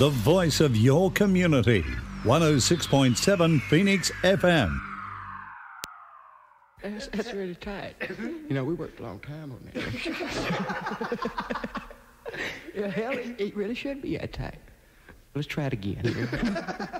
the voice of your community. 106.7 Phoenix FM. That's really tight. You know, we worked a long time on that. Yeah, hell, it really should be that tight. Let's try it again.